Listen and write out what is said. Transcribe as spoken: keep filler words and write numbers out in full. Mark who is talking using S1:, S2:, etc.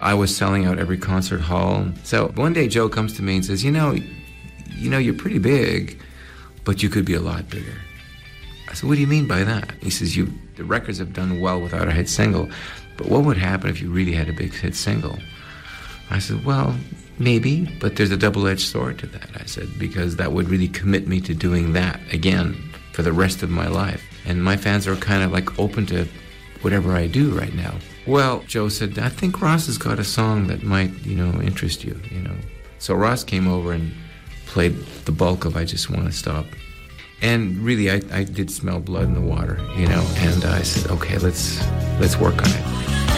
S1: I was selling out every concert hall. So one day Joe comes to me and says, you know, you know, you're pretty big, but you could be a lot bigger. I said, what do you mean by that? He says, you, the records have done well without a hit single, but what would happen if you really had a big hit single? I said, well, maybe, but there's a double-edged sword to that, I said, because that would really commit me to doing that again for the rest of my life. And my fans are kind of like open to whatever I do right now. Well, Joe said, I think Ross has got a song that might, you know, interest you, you know. So Ross came over and played the bulk of I Just Want to Stop. And really, I, I did smell blood in the water, you know, and I said, okay, let's let's work on it.